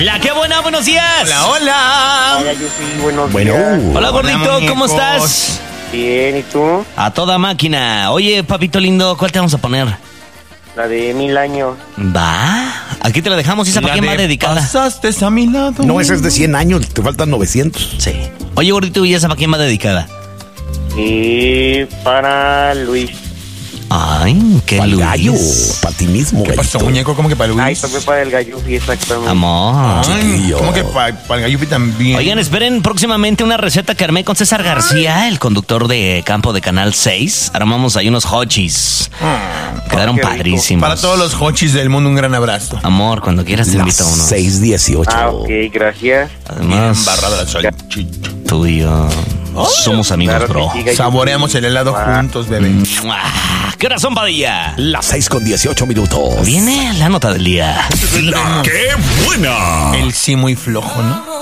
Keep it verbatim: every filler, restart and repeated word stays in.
La que buena, buenos días. Hola, hola. Hola, Yupi, buenos Bueno. días. Hola, gordito, Hola, ¿cómo muñecos. estás? Bien, ¿y tú? A toda máquina. Oye, papito lindo, ¿cuál te vamos a poner? La de mil años. Va. Aquí te la dejamos. ¿Y esa para La quién va de dedicada? Pasaste a mi lado. No, ese es de cien años, te faltan novecientos. Sí. Oye, gordito, ¿y esa para quién va dedicada? Y para Luis. Ay, qué Pa'l Luis. gallo, para ti mismo, ¿Qué pasó, gallito. muñeco? ¿Cómo que para Luis? Ay, también para el Gallufi, exactamente. Amor. Ay, chiquillo. ¿cómo que para el gallupi también? Oigan, esperen próximamente una receta que armé con César García, el conductor de campo de Canal seis. Armamos ahí unos hochis. Quedaron qué rico. padrísimos. Para todos los hochis del mundo, un gran abrazo. Amor, cuando quieras te invito a uno. seis dieciocho. Ah, ok, gracias. Bien Además, embarrada la salchicha. tú y yo somos amigos, Claro que bro. sí, Gallufi. Saboreamos el helado Ah, juntos, bebé. ¡Mua! ¿Qué hora son, Padilla? Las seis con dieciocho minutos. Viene la nota del día. La que buena. El sí muy flojo, ¿no?